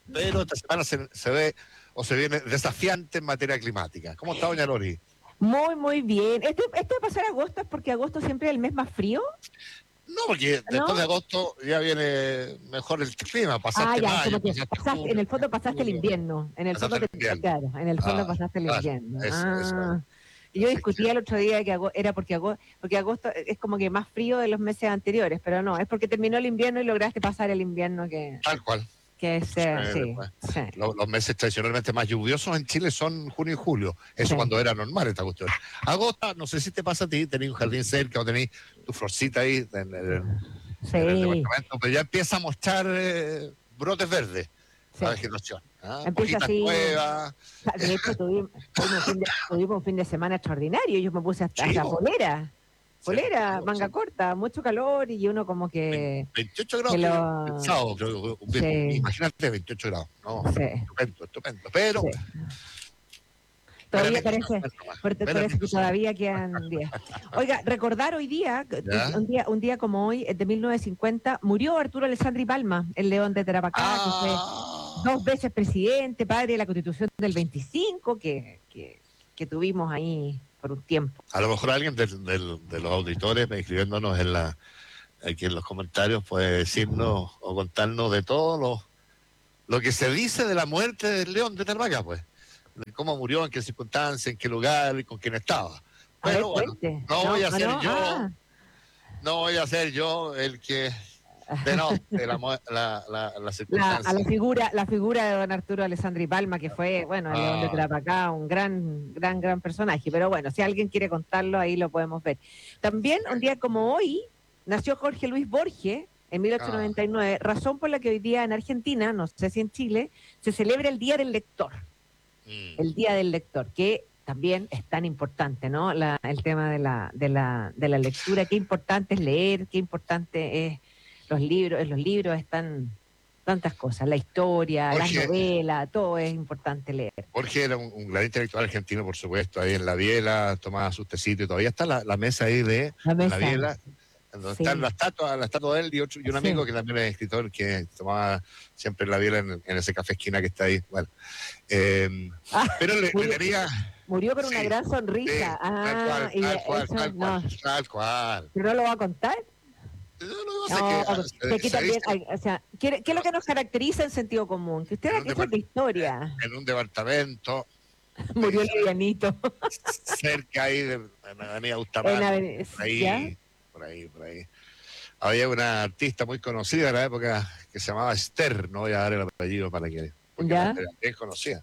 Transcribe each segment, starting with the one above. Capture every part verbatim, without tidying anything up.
pero esta semana se, se ve o se viene desafiante en materia climática. ¿Cómo está, doña Lori? Muy, muy bien. ¿Este, este va a pasar agosto es porque agosto siempre es el mes más frío? No, porque después ¿No? de agosto ya viene mejor el clima, Ah, pasaste ya, mayo, como que pasaste pasaste, en junio, el fondo pasaste el julio, invierno. En el pasaste fondo, el te, invierno. claro, en el fondo Ah, pasaste el claro, invierno. eso, eso es. Ah. Y yo Así que, discutía el otro día que ago- era porque agosto, porque agosto es como que más frío de los meses anteriores, pero no, es porque terminó el invierno y lograste pasar el invierno que, tal cual. que es, eh, Eh, sí, después, sí, lo- los meses tradicionalmente más lluviosos en Chile son junio y julio. Eso sí. cuando era normal esta cuestión. Agosto, no sé si te pasa a ti, tenés un jardín cerca o tenés tu florcita ahí en, el en el Sí, departamento, pero ya empieza a mostrar eh, brotes verdes, la sí. vegetación. ¿Ah? Empieza Hojitas así. nuevas. De hecho, tuvimos, tuvimos, un fin de, tuvimos un fin de semana extraordinario. Yo me puse hasta, Sí, hasta po. polera, Sí, po, polera, sí. manga corta, mucho calor y uno como que, veintiocho que grados, que el lo... sábado, creo que, bien, Sí, imagínate veintiocho grados. No, sí, estupendo, estupendo. Pero, sí. Todavía veranitos parece, nomás, por- parece que veranitos nomás. todavía quedan días. Oiga, recordar hoy día, ¿Ya? un día, un día como hoy, de mil novecientos cincuenta, murió Arturo Alessandri Palma, el león de Tarapacá, que fue dos Ah, veces presidente, padre de la Constitución del veinticinco, que, que, que tuvimos ahí por un tiempo. a lo mejor alguien del, del, de los auditores escribiéndonos en la, aquí en los comentarios puede decirnos o contarnos de todo lo, lo que se dice de la muerte del león de Tarapacá, pues. De cómo murió, en qué circunstancias, en qué lugar y con quién estaba. A ver, Pero bueno, cuente. no voy No, a ah, ser no, yo, ah. no voy a ser yo el que denote la, mu- la, la, la La, a la circunstancia. figura, la figura de don Arturo Alessandri Palma, que fue, bueno, el León de Ah, Tarapacá, un gran, gran, gran personaje. Pero bueno, si alguien quiere contarlo, ahí lo podemos ver. También, un día como hoy, nació Jorge Luis Borges, en ah, mil ochocientos noventa y nueve, razón por la que hoy día en Argentina, no sé si en Chile, se celebra el Día del Lector. mm. El Día del Lector, que también es tan importante, ¿no? La, el tema de la, de, la, de la lectura, qué importante es leer, qué importante es los libros, en los libros están tantas cosas, la historia, las Jorge, novelas, todo es importante leer. Jorge era un, un gran intelectual argentino, por supuesto, ahí en la Biela, tomaba sus tecitos y todavía está la, la mesa ahí de La en la mesa, Biela, en donde está sí, la estatua, la estatua de él y, otro, y un amigo sí. que también es escritor, que tomaba siempre en la Biela en, en ese café esquina que está ahí. Bueno, eh, Ah, pero le, le murió, tenía, murió con una sí, gran sí, sonrisa. tal Ah, cual, y tal cual, eso tal cual, no, tal cual. ¿pero no lo va a contar? No, no, sé No, que pues, se, que aquí se también dice hay, o sea, ¿qué, qué es lo que nos caracteriza en sentido común? Que usted en era un, que eso es depart- de historia. en un departamento Murió eh, livianito. cerca ahí de, de la avenida En Bustamante, Aven- por ¿Ya? ahí, por ahí, por ahí. Había una artista muy conocida en la época que se llamaba Esther, no voy a dar el apellido para que, porque la ¿Ya? era bien conocida.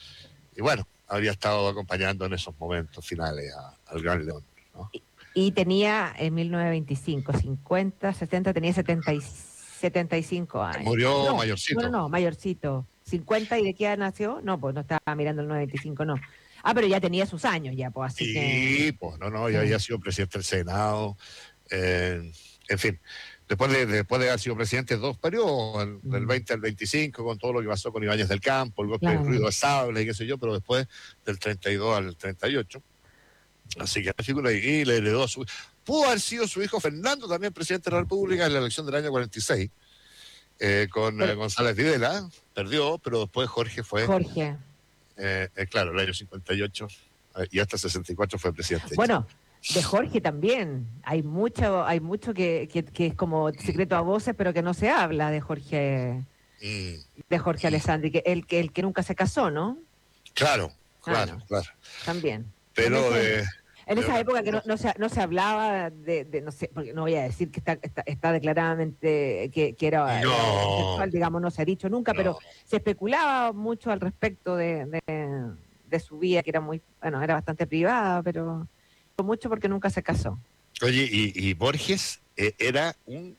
Y bueno, había estado acompañando en esos momentos finales a- al Gran León, ¿no? Y, y tenía en mil novecientos veinticinco, cincuenta, setenta, tenía setenta y, setenta y cinco años. Murió No, no, no, mayorcito. no, mayorcito. ¿cincuenta y de qué edad nació? No, pues no estaba mirando el novecientos veinticinco, no. Ah, pero ya tenía sus años ya, pues así que... Y pues no, no, ya Sí. había sido presidente del Senado. eh, en fin, después de, después de haber sido presidente dos periodos, el- del Mm, veinte al veinticinco, con todo lo que pasó con Ibáñez del Campo, el golpe del claro. ruido de sable y qué sé yo, pero después del treinta y dos al treinta y ocho. Así que la figura y le heredó a su... Pudo haber sido su hijo Fernando, también presidente de la República, en la elección del año cuarenta y seis, eh, con eh, Pero, González Videla. Perdió, pero después Jorge fue, Jorge, eh, eh, claro, el año cincuenta y ocho eh, y hasta sesenta y cuatro fue presidente de Chile. bueno, de Jorge también. Hay mucho, hay mucho que, que, que es como secreto a voces, pero que no se habla de Jorge, Mm, de Jorge mm, Alessandri, que el, que el que nunca se casó, ¿no? claro, Ah, claro, no, claro. también. En Pero ese, de, en de esa don época que no, Arturo, no, se, no se hablaba de, de, no sé, porque no voy a decir que está, está, está declaradamente que, que era, era no, homosexual, digamos, no se ha dicho nunca, pero no. se especulaba mucho al respecto de, de, de su vida, que era muy, bueno, era bastante privada, pero mucho porque nunca se casó. Oye, y, y Borges eh, era un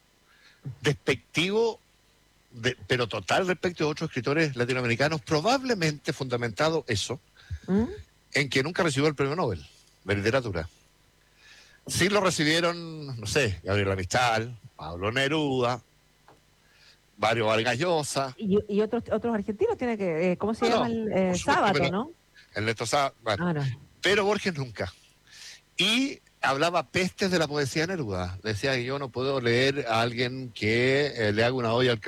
despectivo, de, pero total respecto a otros escritores latinoamericanos, probablemente fundamentado eso, ¿Mm? en que nunca recibió el premio Nobel de literatura. Sí lo recibieron, no sé, Gabriela Mistral, Pablo Neruda, Mario Vargas Llosa, Y, y otros otros argentinos tiene que, eh, ¿cómo se llama? bueno, El por eh, supuesto, Sábato, pero ¿no? Ernesto Sá, bueno, Ah, no. pero Borges nunca. Y hablaba pestes de la poesía de Neruda. Decía que yo no puedo leer a alguien que eh, le haga una, olla al cal-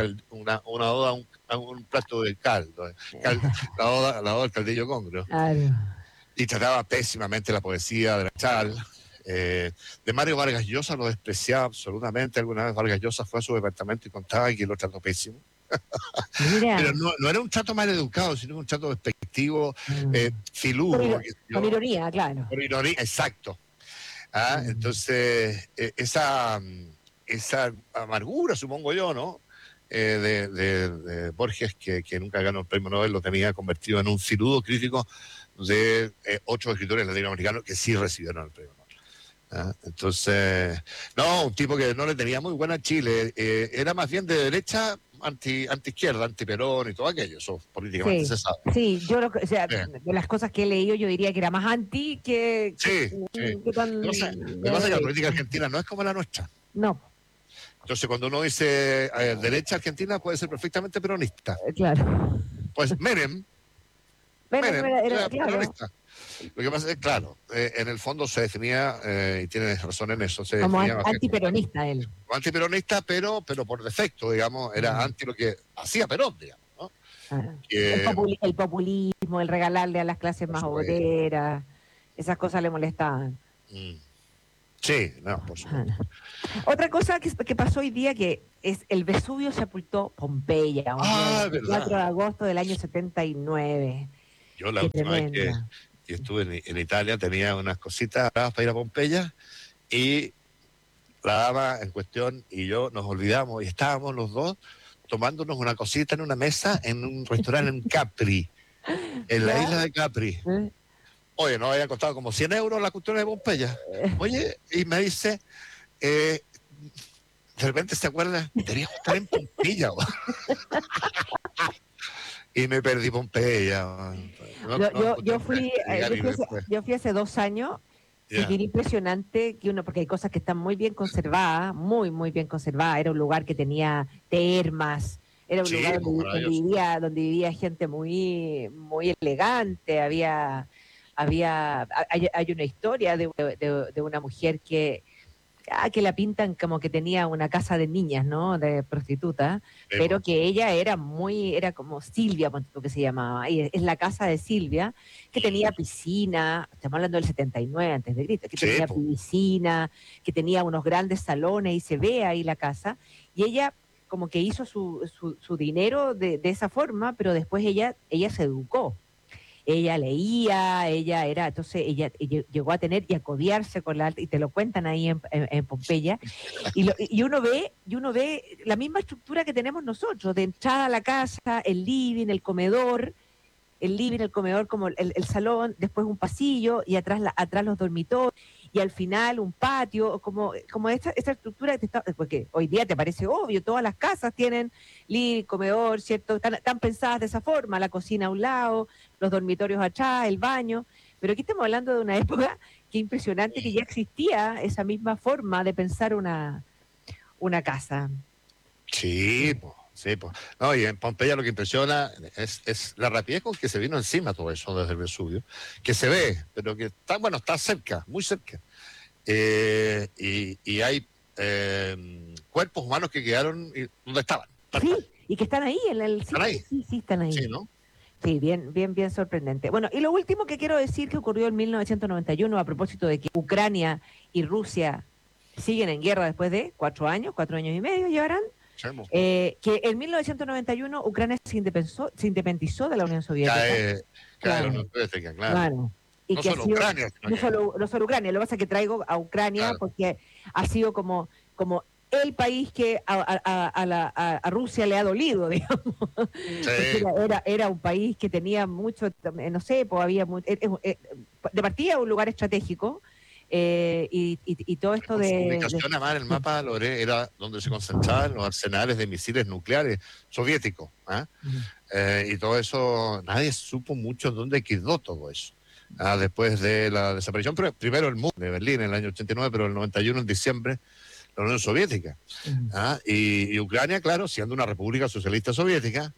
una, una oda a un, a un plato de caldo, cal, la oda, la oda del caldillo congrio. Claro. Y trataba pésimamente la poesía de la Chal. Eh, de Mario Vargas Llosa lo despreciaba absolutamente. Alguna vez Vargas Llosa fue a su departamento y contaba que lo trató pésimo. Pero Mira. no, no era un trato mal educado, sino un trato despectivo, Mm. eh, filudo. Con, iro- que con yo- ironía, claro. por ironía, exacto. Ah, Mm. entonces, eh, esa, esa amargura, supongo yo, ¿no? Eh, de, de- de Borges, que, que nunca ganó el premio Nobel, lo tenía convertido en un filudo crítico de eh, otros escritores latinoamericanos que sí recibieron el premio Nobel. ¿Ah? Entonces, no, un tipo que no le tenía muy buena a Chile, eh, era más bien de derecha, anti, anti izquierda, anti Perón y todo aquello, eso políticamente Sí, se sabe. sí, yo lo, que- o sea, Eh, de las cosas que he leído yo diría que era más anti que, que, sí, sí. que tan Lo que pasa, de lo que pasa es que la política derecha. argentina no es como la nuestra. No, Entonces, cuando uno dice eh, derecha argentina, puede ser perfectamente peronista. eh, claro. Pues Menem, Bueno, Menem era, era- era claro, peronista. Lo que pasa es, claro, eh, en el fondo se definía, eh, y tienes razón en eso, se como definía an- más bien como antiperonista él. antiperonista, pero, pero por defecto, digamos, era Mm. anti lo que hacía Perón, digamos, ¿no? Ah. El, Que, populi- el populismo, el regalarle a las clases por más supuesto, obreras, esas cosas le molestaban. mm, sí, no, por supuesto. Ah. Otra cosa que, que pasó hoy día que es el Vesubio sepultó Pompeya, un día Ah, veinticuatro de verdad. agosto del año setenta y nueve. Yo la Qué última vez que, tremenda. que estuve en, en Italia tenía unas cositas para ir a Pompeya y la dama en cuestión y yo nos olvidamos y estábamos los dos tomándonos una cosita en una mesa en un restaurante en Capri, en la ¿Ya? isla de Capri. ¿Eh? Oye, nos había costado como cien euros la cuestión de Pompeya. Oye, y me dice, eh, de repente se acuerda, deberíamos estar en Pompeya. Y me perdí Pompeya. No, Yo, no yo, encontré yo fui, manera de eh, llegar yo y fui hace, después. yo fui hace dos años y Ya. bien impresionante que uno, porque hay cosas que están muy bien conservadas, muy, muy bien conservadas. Era un lugar que tenía termas, era un Sí, lugar pues donde, donde maravilloso. vivía, donde vivía gente muy, muy elegante. Había, había, hay, hay una historia de, de, de una mujer que ah, que la pintan como que tenía una casa de niñas, ¿no? De prostituta, Sí, pero pues. que ella era muy, era como Silvia, ponte tú, que se llamaba, y es es la casa de Silvia, que tenía piscina, estamos hablando del setenta y nueve antes de Cristo, que Sí, tenía pues. piscina, que tenía unos grandes salones y se ve ahí la casa, y ella como que hizo su, su, su dinero de, de esa forma, pero después ella, ella se educó, ella leía, ella era, entonces ella, ella llegó a tener y a codearse con la alta, y te lo cuentan ahí en, en- en Pompeya, y, lo- y uno ve, y uno ve la misma estructura que tenemos nosotros, de entrada a la casa, el living, el comedor, el living, el comedor como el, el salón, después un pasillo y atrás, la, atrás los dormitorios y al final un patio, como, como esta, esta estructura que te está, porque hoy día te parece obvio, todas las casas tienen living, comedor, ¿cierto? Están, están pensadas de esa forma, la cocina a un lado, los dormitorios atrás, el baño, pero aquí estamos hablando de una época que impresionante que ya existía esa misma forma de pensar una, una casa. Sí, pues. Sí, pues. No, y en Pompeya lo que impresiona es, es la rapidez con que se vino encima todo eso desde el Vesubio, que se ve, pero que está, bueno, está cerca, muy cerca. Eh, y, y hay eh, cuerpos humanos que quedaron y- donde estaban. Sí, y que están ahí en el ¿Están sitio, ahí? sí, sí, están ahí. Sí, ¿no? Sí, bien, bien, bien sorprendente. Bueno, y lo último que quiero decir que ocurrió en mil novecientos noventa y uno a propósito de que Ucrania y Rusia siguen en guerra después de cuatro años, cuatro años y medio llevarán, Sí, pues. eh, que en mil novecientos noventa y uno Ucrania se independizó, se independizó de la Unión Soviética. Cae, cae la Claro, Unión Soviética, claro. claro. Y No que ha solo sido, Ucrania, sino no que, solo, no solo Ucrania, lo que pasa es que traigo a Ucrania claro, porque ha sido como, como el país que a, a- a- a la- a- a Rusia le ha dolido, digamos, porque sí, era, era, era un país que tenía mucho, eh, no sé, pues había mu- eh, eh, de partida un lugar estratégico, eh, y, y- y todo esto por su de, de- ubicación, además, en el mapa, Lore, era donde se concentraban los arsenales de misiles nucleares soviéticos. ¿Ah? Eh, y todo eso, nadie supo mucho dónde quedó todo eso. Ah, después de la desaparición, pero primero el muro de Berlín en el año ochenta y nueve, pero el noventa y uno, en diciembre, la Unión Soviética. Ah, y, y Ucrania, claro, siendo una república socialista soviética,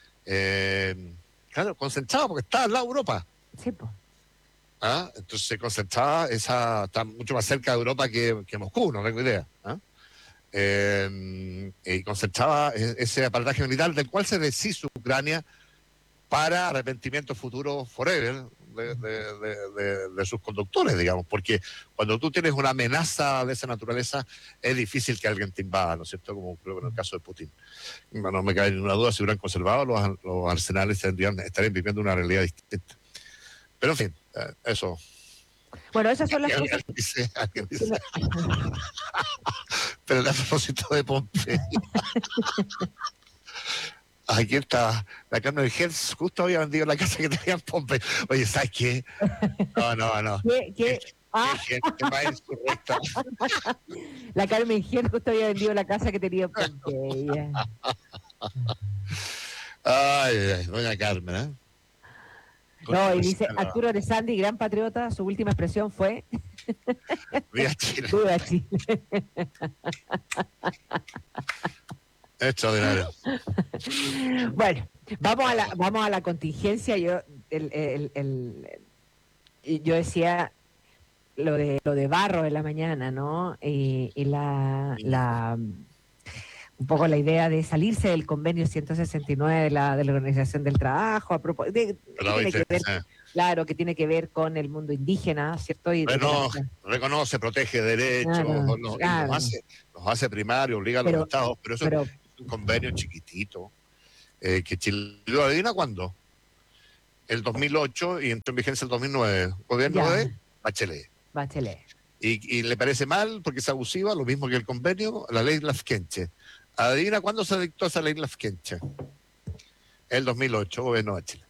eh, claro, concentrada porque está al lado de Europa. Sí, pues. ¿Ah? Entonces se concentraba, esa, está mucho más cerca de Europa que, que Moscú, no tengo idea. ¿Ah? eh, y concentraba ese aparataje militar del cual se deshizo Ucrania para arrepentimiento futuro forever de, de, de, de, de sus conductores, digamos, porque cuando tú tienes una amenaza de esa naturaleza es difícil que alguien te invada, ¿no es cierto? Como creo que en el caso de Putin. No me cabe ninguna duda, si hubieran conservado los, los arsenales tendrían, estarían viviendo una realidad distinta. Pero en fin, eso. Bueno, esas son las alguien, cosas. Alguien dice, alguien dice. Pero a propósito de Pompey. Aquí está la Carmen Hertz, justo había vendido la casa que tenía en Pompey. Oye, ¿sabes qué? No, no, no. ¿Qué? ¿Qué? ¿Qué, Ah. qué gente más insurrecta? La Carmen Hertz justo había vendido la casa que tenía en Pompey. Ay, ay, doña Carmen, ¿eh? No, y dice Arturo Alessandri, gran patriota, su última expresión fue Viva Chile. Viva Chile. Extraordinario. Bueno, vamos a la, vamos a la contingencia. Yo, el, el, el, el, yo decía lo de lo de Barro en la mañana, ¿no? Y, y la, la un poco la idea de salirse del convenio ciento sesenta y nueve de la, de la Organización del Trabajo, a propósito, de, tiene que ver, claro, que tiene que ver con el mundo indígena, ¿cierto? Y bueno, de la... reconoce, protege derechos, claro, los, claro. Los, hace, los hace primarios, obliga a los pero, estados, pero eso pero, es un convenio chiquitito, eh, que Chile lo adivina cuándo, el dos mil ocho y entró en vigencia el dos mil nueve, gobierno ya. de Bachelet. Bachelet. Y, y le parece mal porque es abusiva, lo mismo que el convenio, la ley Lafkenche. Adivina cuándo se dictó esa ley Lafkenche. El dos mil ocho, gobierno de Chile.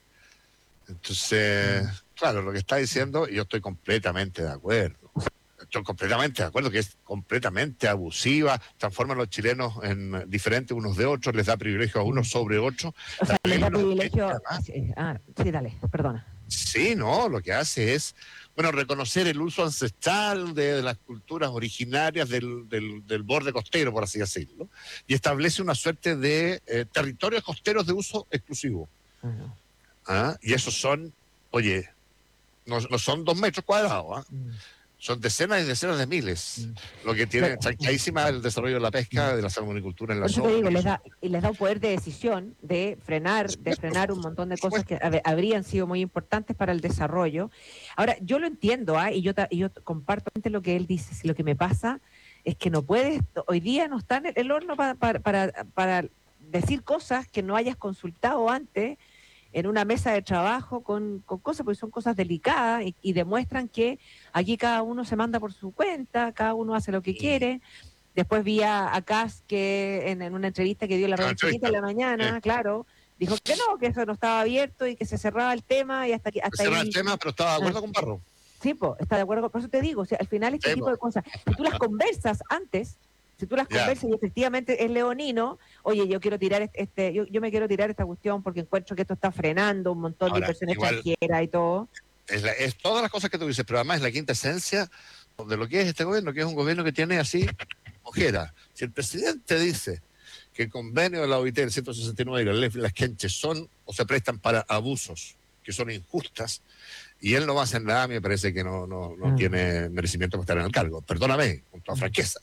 Entonces, mm. claro, lo que está diciendo, yo estoy completamente de acuerdo. Estoy completamente de acuerdo que es completamente abusiva, transforma a los chilenos en diferentes unos de otros, les da privilegio a unos sobre otros. O sea, les da privilegio... Ah, sí, dale, perdona. Sí, no, lo que hace es, bueno, reconocer el uso ancestral de, de las culturas originarias del, del, del borde costero, por así decirlo, y establece una suerte de eh, territorios costeros de uso exclusivo. Uh-huh. ¿Ah? Y esos son, oye, no, no son dos metros cuadrados, ¿ah? Uh-huh. Son decenas y decenas de miles, mm. lo que tiene trancadísima el desarrollo de la pesca, de la salmonicultura en la zona. Te digo, les da, y les da un poder de decisión de frenar, de frenar un montón de cosas que habrían sido muy importantes para el desarrollo. Ahora, yo lo entiendo, ¿eh? y yo y yo comparto lo que él dice. Si lo que me pasa es que no puedes, hoy día no está en el horno para, para, para, para decir cosas que no hayas consultado antes en una mesa de trabajo con, con cosas, porque son cosas delicadas y, y demuestran que aquí cada uno se manda por su cuenta, cada uno hace lo que sí. quiere. Después vi a, a Kass que en, en una entrevista que dio la Red Chiquita en la mañana, sí. claro, dijo que no, que eso no estaba abierto y que se cerraba el tema y hasta que hasta se cerraba ahí... el tema, pero estaba de acuerdo ah. con Barro. Sí, pues, está de acuerdo, por eso te digo, o sea, al final este sí, tipo po. de cosas, si tú las conversas antes, si tú las yeah. conversas y efectivamente es leonino, oye, yo quiero tirar este, este yo, yo me quiero tirar esta cuestión porque encuentro que esto está frenando un montón Ahora, de inversión extranjera y todo. Es, la, es todas las cosas que tú dices, pero además es la quinta esencia de lo que es este gobierno, que es un gobierno que tiene así ojera. Si el presidente dice que el convenio de la O I T, el ciento sesenta y nueve y la ley Lafkenche son o se prestan para abusos que son injustas, y él no va a hacer nada, a mí me parece que no, no, no ah. tiene merecimiento para estar en el cargo. Perdóname, con toda franqueza.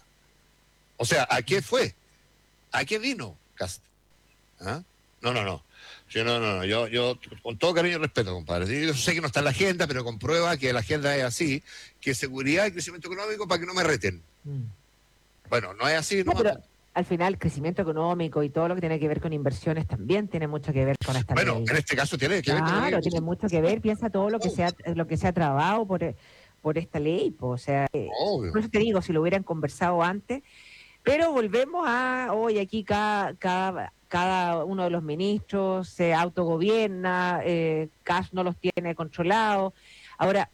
O sea, ¿a qué fue? ¿A qué vino Kast? ¿Ah? No, no, no. Yo, no, no, no. Yo, yo, con todo cariño y respeto, compadre. Yo sé que no está en la agenda, pero comprueba que la agenda es así, que seguridad y crecimiento económico para que no me reten. Mm. Bueno, no es así. No, no pero al final, crecimiento económico y todo lo que tiene que ver con inversiones también tiene mucho que ver con esta Bueno, ley. en este caso tiene que claro, ver con... Claro, tiene mucho que ver. Piensa todo lo que se ha, lo que se ha trabado por, por esta ley. Pues, o sea, Obvio. Por eso te digo, si lo hubieran conversado antes... Pero volvemos a, hoy aquí cada, cada, cada uno de los ministros se autogobierna, eh, Kass no los tiene controlados. Ahora,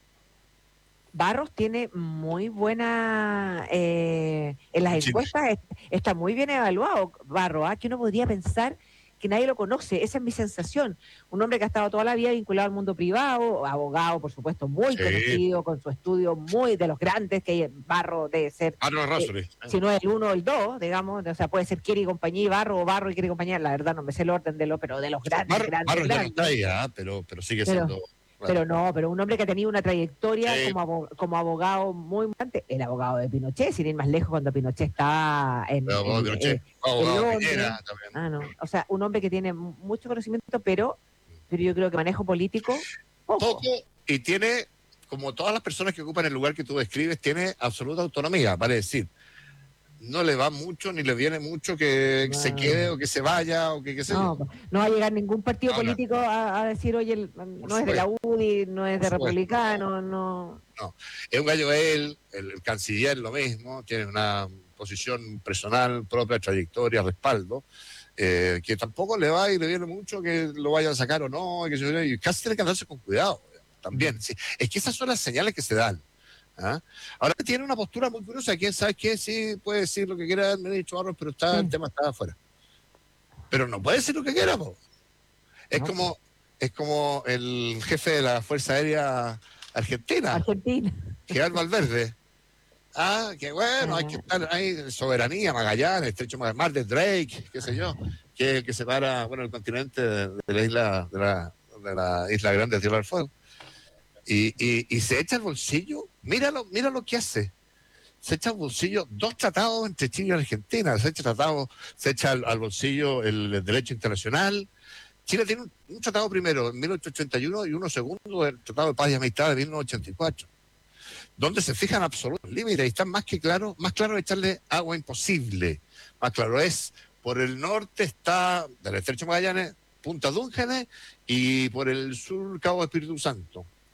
Barros tiene muy buena, eh, en las encuestas es, está muy bien evaluado, Barros, ¿eh? Que uno podría pensar que nadie lo conoce, esa es mi sensación. Un hombre que ha estado toda la vida vinculado al mundo privado, abogado, por supuesto, muy sí. conocido, con su estudio muy de los grandes, que Barro debe ser, Barro eh, si no es el uno o el dos, digamos, o sea, puede ser Kerry y compañía y Barro, o Barro y Kerry y compañía, la verdad no me sé el orden de lo, pero de los grandes, Barro, grandes, Barro grandes. Ya no está ahí, ¿eh? pero, pero sigue pero, siendo... Pero no, pero un hombre que ha tenido una trayectoria Sí. como, abo- como abogado muy importante, el abogado de Pinochet, sin ir más lejos, cuando Pinochet estaba en, Pero abogado en, de Pinochet, eh, en abogado de Londres. Piñera también. Ah, no. O sea, un hombre que tiene mu- mucho conocimiento, pero, pero yo creo que manejo político, poco. Poco, y tiene, como todas las personas que ocupan el lugar que tú describes, tiene absoluta autonomía, vale decir. No le va mucho ni le viene mucho que se No. quede o que se vaya o que qué sé No, yo. no va a llegar ningún partido Ahora, político a, a decir, oye, el- no es de la supuesto, U D I, no es por de supuesto. republicano, no. No, es un gallo él, el, el canciller lo mismo, tiene una posición personal propia, trayectoria, respaldo, eh, que tampoco le va y le viene mucho que lo vayan a sacar o no, y, que se- y casi tiene que andarse con cuidado también. Sí. Es que esas son las señales que se dan. ¿Ah? Ahora tiene una postura muy curiosa, quién sabe qué, sí puede decir lo que quiera, me he dicho Barros, pero está, Sí. el tema está afuera. Pero no puede decir lo que quiera, po. Es No, como, es como el jefe de la Fuerza Aérea Argentina, Argentina. Gerardo Valverde. Ah, que bueno, hay que Ah, estar ahí, soberanía, Magallanes, Estrecho Magallanes, Mar de Drake, qué sé yo, que es el que separa, bueno, el continente de, de la isla, de la, de la isla grande de Tierra del Fuego. Y, y, y se echa al bolsillo, míralo, mira lo que hace. Se echa al bolsillo dos tratados entre Chile y Argentina, se echa, tratado, se echa al, al bolsillo el, el derecho internacional. Chile tiene un, un tratado primero en mil ochocientos ochenta y uno y uno segundo, el Tratado de Paz y Amistad de mil novecientos ochenta y cuatro, donde se fijan absolutos límites y están más que claros, más claro es echarle agua imposible. Más claro es, por el norte está del Estrecho Magallanes, Punta Dúngenes, y por el sur Cabo Espíritu Santo.